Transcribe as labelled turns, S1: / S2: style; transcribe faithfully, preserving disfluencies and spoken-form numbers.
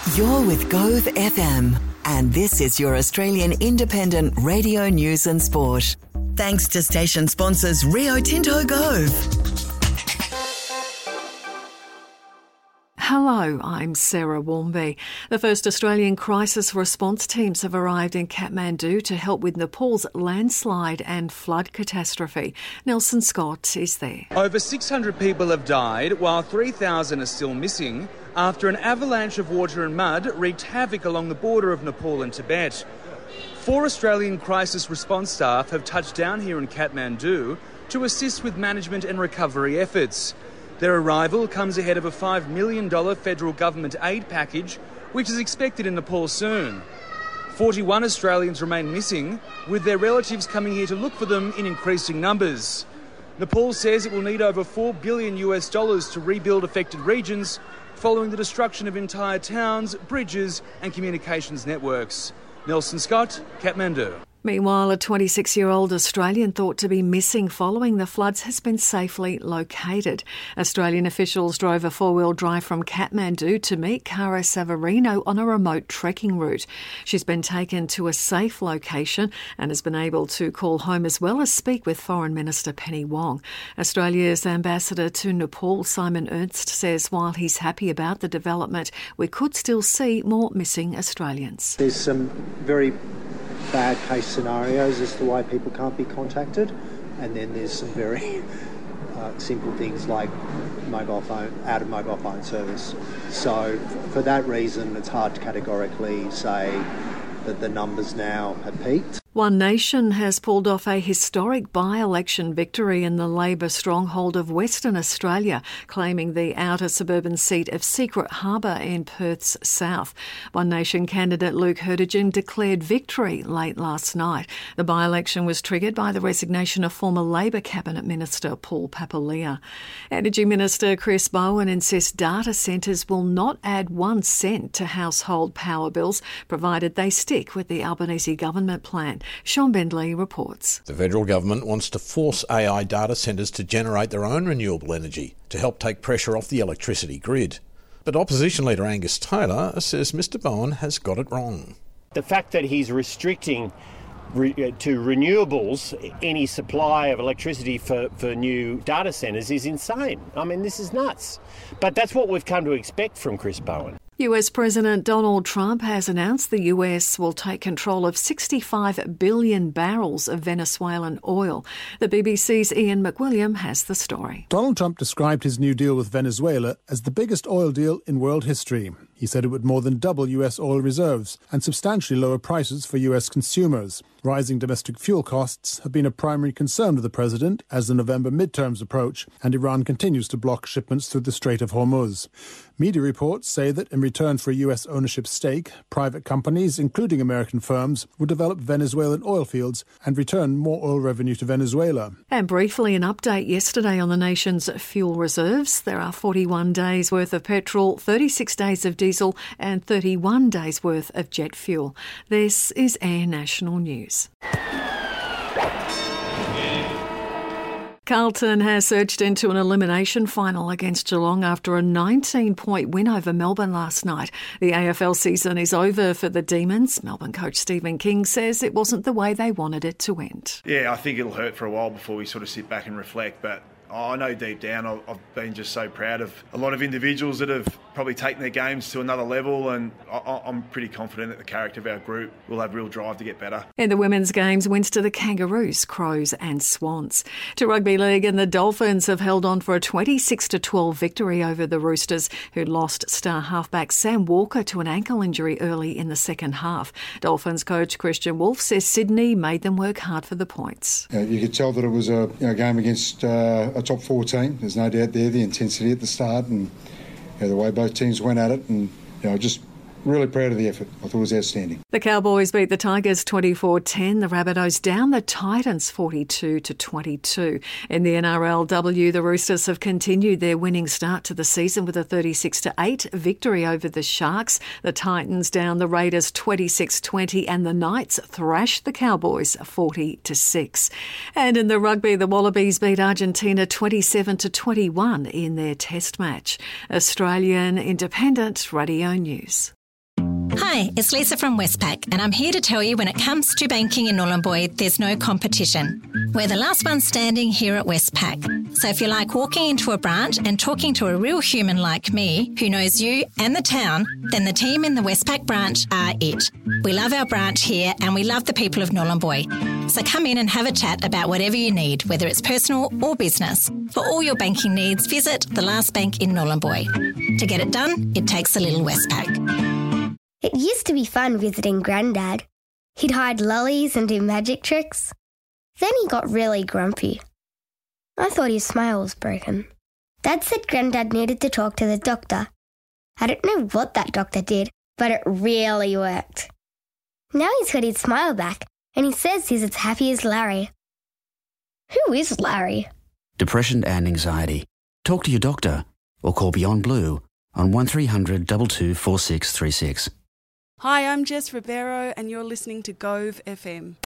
S1: You're with Gove F M, and this is your Australian independent radio news and sport. Thanks to station sponsors Rio Tinto Gove.
S2: Hello, I'm Sarah Warmby. The first Australian crisis response teams have arrived in Kathmandu to help with Nepal's landslide and flood catastrophe. Nelson Scott is there.
S3: Over six hundred people have died, while three thousand are still missing after an avalanche of water and mud wreaked havoc along the border of Nepal and Tibet. Four Australian crisis response staff have touched down here in Kathmandu to assist with management and recovery efforts. Their arrival comes ahead of a five million dollars federal government aid package, which is expected in Nepal soon. forty-one Australians remain missing, with their relatives coming here to look for them in increasing numbers. Nepal says it will need over four billion US dollars to rebuild affected regions following the destruction of entire towns, bridges and communications networks. Nelson Scott, Kathmandu.
S2: Meanwhile, a twenty-six-year-old Australian thought to be missing following the floods has been safely located. Australian officials drove a four-wheel drive from Kathmandu to meet Cara Savarino on a remote trekking route. She's been taken to a safe location and has been able to call home as well as speak with Foreign Minister Penny Wong. Australia's ambassador to Nepal, Simon Ernst, says while he's happy about the development, we could still see more missing Australians.
S4: There's some very bad case scenarios as to why people can't be contacted, and then there's some very uh, simple things like mobile phone, out of mobile phone service. So for that reason, it's hard to categorically say that the numbers now have peaked.
S2: One Nation has pulled off a historic by-election victory in the Labor stronghold of Western Australia, claiming the outer suburban seat of Secret Harbour in Perth's south. One Nation candidate Luke Herdigan declared victory late last night. The by-election was triggered by the resignation of former Labor Cabinet Minister Paul Papalia. Energy Minister Chris Bowen insists data centres will not add one cent to household power bills, provided they stick with the Albanese government plan. Sean Bendley reports.
S5: The federal government wants to force A I data centres to generate their own renewable energy to help take pressure off the electricity grid. But opposition leader Angus Taylor says Mr Bowen has got it wrong.
S6: The fact that he's restricting re- to renewables any supply of electricity for, for new data centres is insane. I mean, this is nuts. But that's what we've come to expect from Chris Bowen.
S2: U S President Donald Trump has announced the U S will take control of sixty-five billion barrels of Venezuelan oil. The B B C's Ian McWilliam has the story.
S7: Donald Trump described his new deal with Venezuela as the biggest oil deal in world history. He said it would more than double U S oil reserves and substantially lower prices for U S consumers. Rising domestic fuel costs have been a primary concern of the president as the November midterms approach, and Iran continues to block shipments through the Strait of Hormuz. Media reports say that in return for a U S ownership stake, private companies, including American firms, will develop Venezuelan oil fields and return more oil revenue to Venezuela.
S2: And briefly, an update yesterday on the nation's fuel reserves. There are forty-one days worth of petrol, thirty-six days of diesel and thirty-one days worth of jet fuel. This is Air National News. Carlton has surged into an elimination final against Geelong after a nineteen-point win over Melbourne last night. The A F L season is over for the Demons. Melbourne coach Stephen King says it wasn't the way they wanted it to end.
S8: Yeah, I think it'll hurt for a while before we sort of sit back and reflect, but I know deep down I've been just so proud of a lot of individuals that have probably taken their games to another level, and I'm pretty confident that the character of our group will have real drive to get better.
S2: In the women's games, wins to the Kangaroos, Crows and Swans. To rugby league, and the Dolphins have held on for a twenty-six to twelve victory over the Roosters, who lost star halfback Sam Walker to an ankle injury early in the second half. Dolphins coach Christian Wolf says Sydney made them work hard for the points.
S9: Uh, you could tell that it was a you know, game against uh, a top four team. There's no doubt there, the intensity at the start and you know, the way both teams went at it, and you know, just really proud of the effort. I thought it was outstanding.
S2: The Cowboys beat the Tigers twenty-four ten. The Rabbitohs down the Titans forty-two to twenty-two. In the N R L W, the Roosters have continued their winning start to the season with a thirty-six to eight victory over the Sharks. The Titans down the Raiders twenty-six twenty, and the Knights thrashed the Cowboys forty to six. And in the rugby, the Wallabies beat Argentina twenty-seven to twenty-one in their test match. Australian Independent Radio News.
S10: Hi, it's Lisa from Westpac, and I'm here to tell you when it comes to banking in Nhulunbuy, there's no competition. We're the last one standing here at Westpac. So if you like walking into a branch and talking to a real human like me who knows you and the town, then the team in the Westpac branch are it. We love our branch here and we love the people of Nhulunbuy. So come in and have a chat about whatever you need, whether it's personal or business. For all your banking needs, visit the Last Bank in Nhulunbuy. To get it done, it takes a little Westpac.
S11: It used to be fun visiting Grandad. He'd hide lollies and do magic tricks. Then he got really grumpy. I thought his smile was broken. Dad said Grandad needed to talk to the doctor. I don't know what that doctor did, but it really worked. Now he's got his smile back, and he says he's as happy as Larry. Who is Larry?
S12: Depression and anxiety. Talk to your doctor or call Beyond Blue on one three hundred two two four six three six.
S13: Hi, I'm Jess Ribeiro and you're listening to Gove F M.